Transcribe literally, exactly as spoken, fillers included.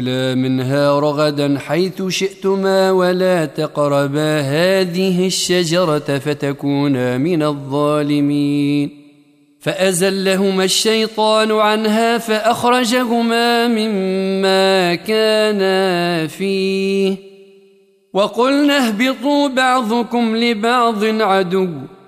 كُلَا منها رغدا حيث شئتما ولا تقربا هذه الشجرة فتكونا من الظالمين فأزلهما الشيطان عنها فأخرجهما مما كانا فيه وقلنا اهبطوا بعضكم لبعض عدو